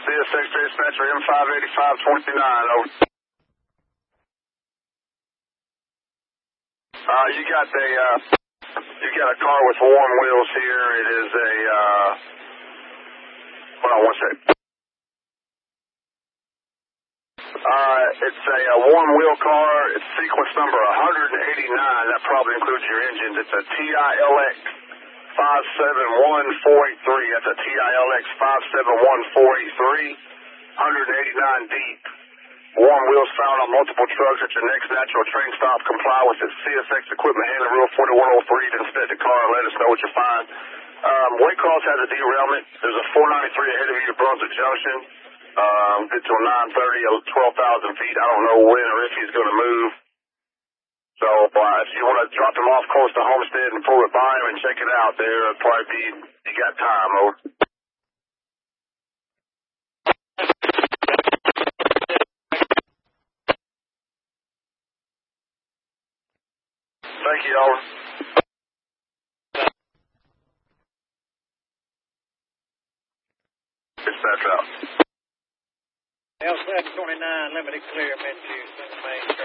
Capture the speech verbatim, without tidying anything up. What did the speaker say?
C S X dispatcher M five eighty-five twenty-nine, over. Uh, you got a, uh, you got a car with warm wheels here. It is a, uh, hold on one second. Uh, it's a, a warm wheel car. It's sequence number one eighty-nine. That probably includes your engines. It's a T I L X five seven one four eight three. That's a T I L X five seven one four eight three. one eighty-nine deep. Warm wheels found on multiple trucks at your next natural train stop. Comply with the C S X equipment handling rule forty-one oh three to inspect the car and let us know what you find. Um, Waycross has a derailment. There's a four ninety-three ahead of you at Brunswick Junction. Um, get till nine thirty, twelve thousand feet. I don't know when or if he's going to move. So uh, if you want to drop him off close to Homestead and pull it by him and check it out there, it'll probably be, you got time, over. Thank you, over. Dispatch out. L seven twenty-nine, limited clear, mid-two, Main.